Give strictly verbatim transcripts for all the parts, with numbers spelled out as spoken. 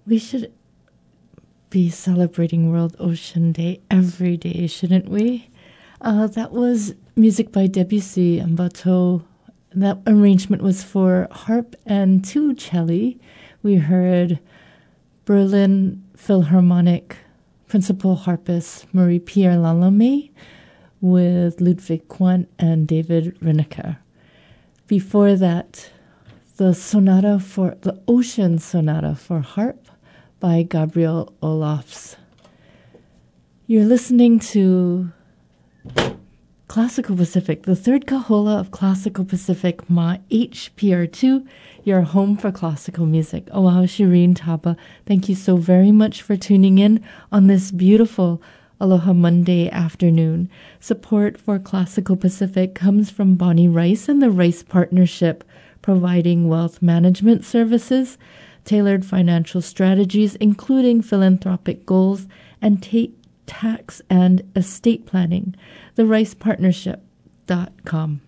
We should be celebrating World Ocean Day every day, shouldn't we? Uh, that was music by Debussy and Bateau. That arrangement was for harp and two celli. We heard Berlin Philharmonic principal harpist Marie-Pierre Lallemie with Ludwig Quandt and David Rienecker. Before that, the sonata for the Ocean Sonata for harp by Gabriel Olofs. You're listening to Classical Pacific, the third Kahola of Classical Pacific, Ma H P R two, your home for classical music. Oh wow, Shireen Taba, thank you so very much for tuning in on this beautiful Aloha Monday afternoon. Support for Classical Pacific comes from Bonnie Rice and the Rice Partnership, providing wealth management services, tailored financial strategies, including philanthropic goals, and ta- tax and estate planning. the rice partnership dot com.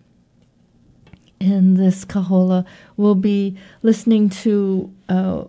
In this Kahola, we'll be listening to uh,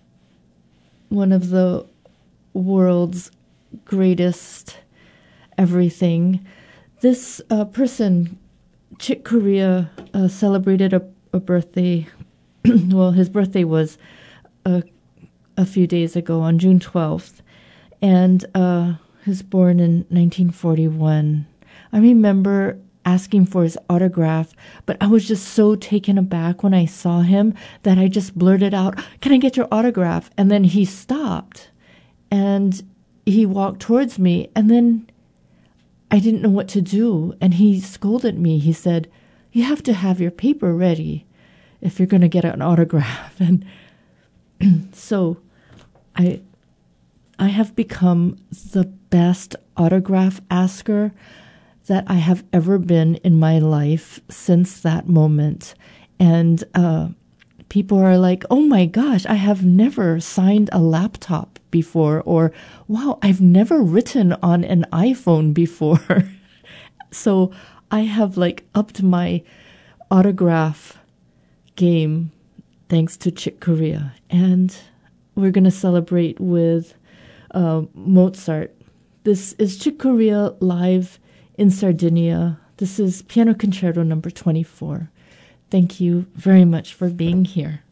one of the world's greatest everything. This uh, person, Chick Corea, uh, celebrated a, a birthday. Well, his birthday was a, a few days ago on June twelfth, and uh, he was born in nineteen forty-one. I remember asking for his autograph, but I was just so taken aback when I saw him that I just blurted out, "Can I get your autograph?" And then he stopped and he walked towards me, and then I didn't know what to do. And he scolded me. He said, "You have to have your paper ready if you're going to get an autograph." And so I I have become the best autograph asker that I have ever been in my life since that moment. And uh, people are like, "Oh my gosh, I have never signed a laptop before," or "Wow, I've never written on an iPhone before." So I have like upped my autograph game thanks to Chick Corea. And we're going to celebrate with uh, Mozart. This is Chick Corea live in Sardinia. This is Piano Concerto number twenty-four. Thank you very much for being here.